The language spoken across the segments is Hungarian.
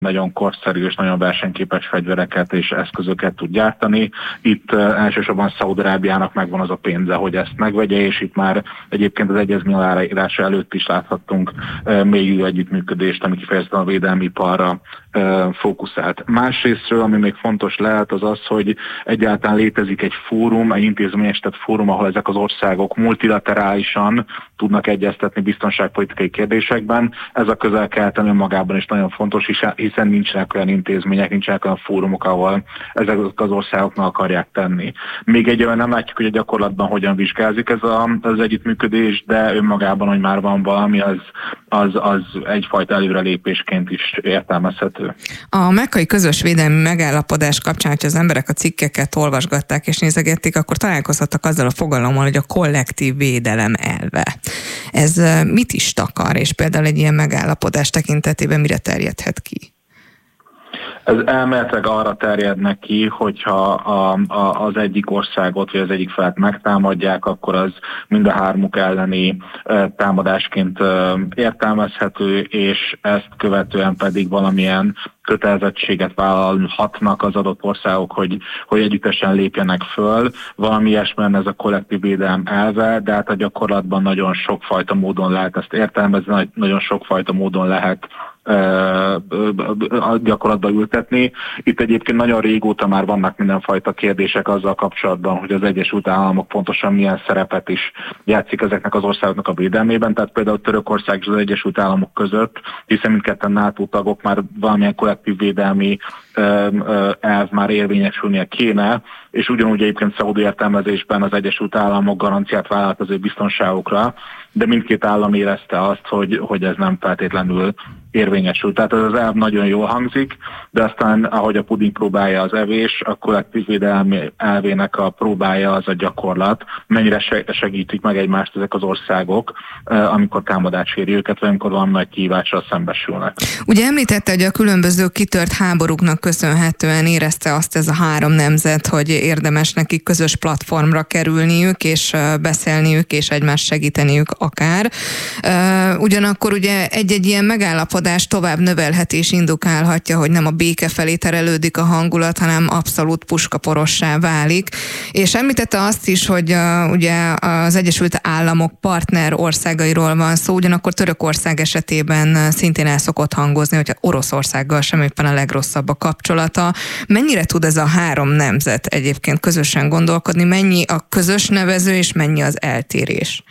nagyon korszerű és nagyon versenyképes fegyvereket és eszközöket tud gyártani. Itt elsősorban Szaúd-Arábiának megvan az a pénze, hogy ezt megvegye, és itt már egyébként az egyezmény aláírása előtt is láthattunk mélyű együttműködést, ami kifejezetten a védelmi iparra fókuszált. Másrésztről, ami még fontos lehet, az az, hogy egyáltalán létezik egy fórum, egy intézményesített fórum, ahol ezek az országok multilaterálisan tudnak egyeztetni biztonságpolitikai kérdésekben. Ez a Közel-Keleten önmagában is nagyon fontos, hiszen nincsenek olyan intézmények, nincsenek olyan fórumok, ahol ezek az országok meg akarják tenni. Még egyébként nem látjuk, hogy a gyakorlatban hogyan vizsgázik ez az együttműködés, de önmagában, hogy már van valami, az egyfajta előrelépésként is értelmezhető. A mekkai közös védelmi megállapodás kapcsán, hogyha az emberek a cikkeket olvasgatták és nézegették, akkor találkozhattak azzal a fogalommal, hogy a kollektív védelem elve. Ez mit is takar, és például egy ilyen megállapodás tekintetében mire terjedhet ki? Ez elméletileg arra terjednek ki, hogyha az egyik országot vagy az egyik felet megtámadják, akkor az mind a hármuk elleni támadásként értelmezhető, és ezt követően pedig valamilyen kötelezettséget vállalhatnak az adott országok, hogy együttesen lépjenek föl. Valami ilyesmilyen ez a kollektív védelem elve, de hát a gyakorlatban nagyon sokfajta módon lehet ezt értelmezni, nagyon sokfajta módon lehet gyakorlatba ültetni. Itt egyébként nagyon régóta már vannak mindenfajta kérdések azzal kapcsolatban, hogy az Egyesült Államok pontosan milyen szerepet is játszik ezeknek az országoknak a védelmében. Tehát például Törökország és az Egyesült Államok között, hiszen mindketten NATO tagok, már valamilyen kollektív védelmi elv már érvényesülnie kéne, és ugyanúgy egyébként szaúdi értelmezésben az Egyesült Államok garanciát vállalt az ő biztonságukra, de mindkét állam érezte azt, hogy ez nem feltétlenül érvényesül. Tehát ez az elv nagyon jól hangzik, de aztán, ahogy a puding próbálja az evés, a kollektív védelmi elvének a próbája az a gyakorlat, mennyire segítik meg egymást ezek az országok, amikor támadás éri őket, vagy amikor valami nagy kihívással szembesülnek. Ugye említette, hogy a különböző kitört háborúknak köszönhetően érezte azt ez a három nemzet, hogy érdemes nekik közös platformra kerülniük, és beszélniük, és egymást segíteniük akár. Ugyanakkor ugye egy-egy ilyen megállapodás tovább növelheti és indukálhatja, hogy nem a béke felé terelődik a hangulat, hanem abszolút puskaporossá válik. És említette azt is, hogy ugye az Egyesült Államok partner országairól van szó, ugyanakkor Törökország esetében szintén el szokott hangozni, hogy Oroszországgal sem éppen a legrosszabb a kapcsolata. Mennyire tud ez a három nemzet egyébként közösen gondolkodni, mennyi a közös nevező és mennyi az eltérés?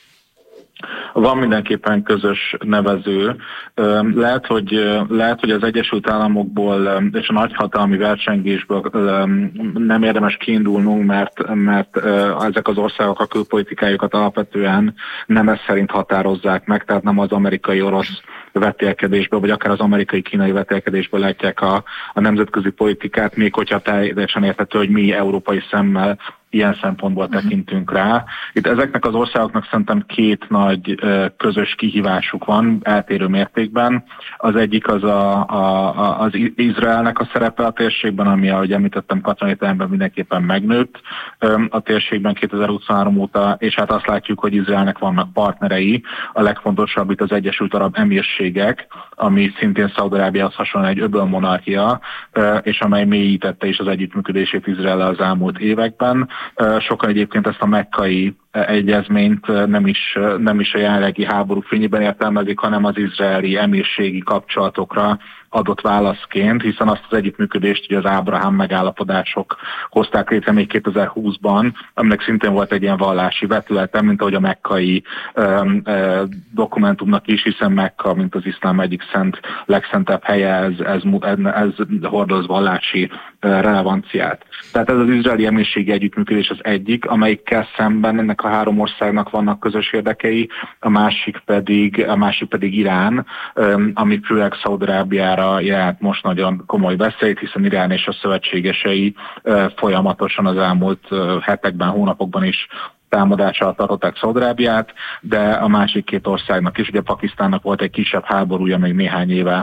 Van mindenképpen közös nevező. Lehet, hogy az Egyesült Államokból és a nagyhatalmi versengésből nem érdemes kiindulnunk, mert ezek az országok a külpolitikájukat alapvetően nem ez szerint határozzák meg, tehát nem az amerikai-orosz vetélkedésből, vagy akár az amerikai-kínai vetélkedésből látják a nemzetközi politikát, még hogyha teljesen érthető, hogy mi európai szemmel ilyen szempontból tekintünk rá. Itt ezeknek az országoknak szerintem két nagy közös kihívásuk van, eltérő mértékben. Az egyik az Izraelnek a szerepe a térségben, ami, ahogy említettem, katonai értelemben mindenképpen megnőtt a térségben 2023 óta, és hát azt látjuk, hogy Izraelnek vannak partnerei, a legfontosabb itt az Egyesült Arab Emírségek, ami szintén Szaúd-Arábiához hasonlóan egy öbölmonarchia, és amely mélyítette is az együttműködését Izraellel az elmúlt években. Sokan egyébként ezt a mekkai egyezményt nem is a jelenlegi háború fényében értelmezik, hanem az izraeli emírségi kapcsolatokra adott válaszként, hiszen azt az együttműködést ugye az Ábrahám megállapodások hozták létre még 2020-ban, aminek szintén volt egy ilyen vallási vetülete, mint ahogy a mekkai dokumentumnak is, hiszen Mekka, mint az iszlám egyik legszentebb helye, ez hordoz vallási relevanciát. Tehát ez az izraeli emírségi együttműködés az egyik, amelyikkel szemben ennek a három országnak vannak közös érdekei, a másik pedig Irán, ami főleg Szaúd-Arábiára jelent most nagyon komoly veszélyt, hiszen Irán és a szövetségesei folyamatosan az elmúlt hetekben, hónapokban is támadással tartották Szaúd-Arábiát, de a másik két országnak is, ugye Pakisztánnak volt egy kisebb háborúja még néhány éve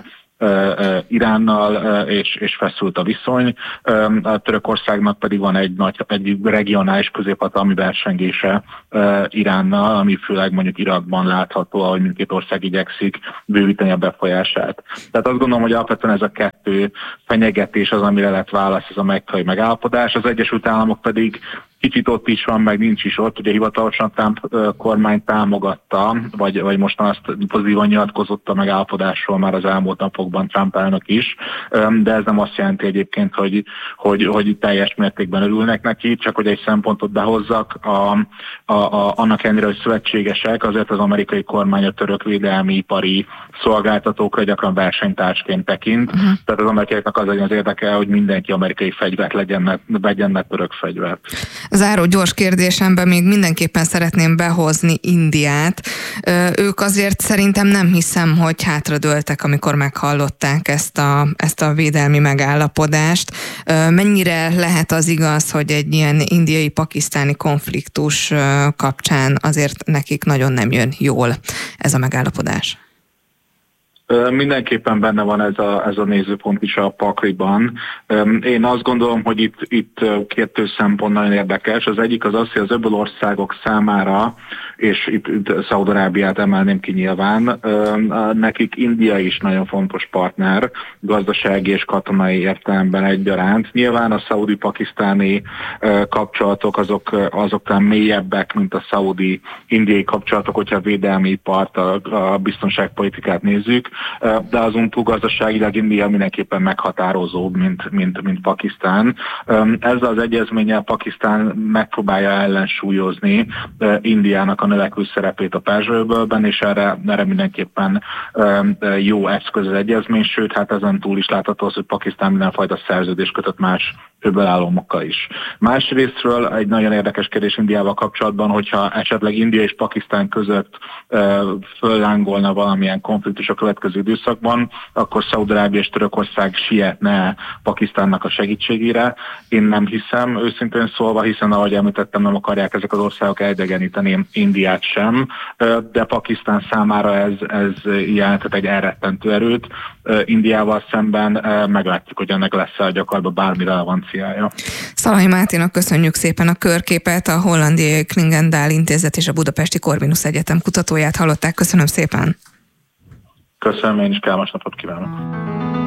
Iránnal, és feszült a viszony. A Törökországnak pedig van egy regionális középhatalmi versengése Iránnal, ami főleg mondjuk Irakban látható, ahogy mindkét ország igyekszik bővíteni a befolyását. Tehát azt gondolom, hogy alapvetően ez a kettő fenyegetés az, amire lett válasz, ez a mekkai megállapodás. Az Egyesült Államok pedig kicsit ott is van, meg nincs is ott. Ugye hivatalosan Trump kormány támogatta, vagy mostan azt pozitívan nyilatkozott a megállapodásról már az elmúlt napokban Trump elnök is, de ez nem azt jelenti egyébként, hogy teljes mértékben örülnek neki, csak hogy egy szempontot behozzak, annak ellenére, hogy szövetségesek, azért az amerikai kormány a török védelmi ipari szolgáltatókra gyakran versenytársként tekint. Tehát az amerikaiaknak az érdeke, hogy mindenki amerikai fegyvert vegyen török fegyvert. Záró gyors kérdésemben még mindenképpen szeretném behozni Indiát. Ők azért szerintem nem hiszem, hogy hátradőltek, amikor meghallották ezt a védelmi megállapodást. Mennyire lehet az igaz, hogy egy ilyen indiai-pakisztáni konfliktus kapcsán azért nekik nagyon nem jön jól ez a megállapodás? Mindenképpen benne van ez a nézőpont is a pakliban. Én azt gondolom, hogy itt kettő szempont nagyon érdekes. Az egyik az, hogy az öböl országok számára, és itt Szaúd-Arábiát emelném ki nyilván, nekik India is nagyon fontos partner, gazdasági és katonai értelemben egyaránt. Nyilván a szaudi-pakisztáni kapcsolatok azok talán mélyebbek, mint a szaudi-indiai kapcsolatok, hogyha a védelmi ipart, a biztonságpolitikát nézzük, de azon túl gazdaságilag India mindenképpen meghatározóbb, mint Pakisztán. Ezzel az egyezménnyel Pakisztán megpróbálja ellensúlyozni Indiának a növekvő szerepét a Perzsa-öbölben, és erre mindenképpen jó eszköz az egyezmény, sőt, hát ezen túl is látható az, hogy Pakisztán mindenfajta szerződést kötött más öbölállamokkal is. Másrésztről egy nagyon érdekes kérdés Indiával kapcsolatban, hogyha esetleg India és Pakisztán között föllángolna valamilyen konfliktus a következő időszakban, akkor Szaúd-Arábia és Törökország sietne Pakisztánnak a segítségére. Én nem hiszem, őszintén szólva, hiszen ahogy említettem, nem akarják ezek az országok elidegeníteni Indiát sem, de Pakisztán számára ez jelenthet egy elrettentő erőt. Indiával szemben meglátjuk, hogy ennek lesz a gyakorlatban bármi relevanciája. Szalai Máténak köszönjük szépen a körképet, a hollandiai Klingendahl Intézet és a Budapesti Corvinus Egyetem kutatóját hallották. Köszönöm szépen! Köszönöm, én is kellemes napot kívánok!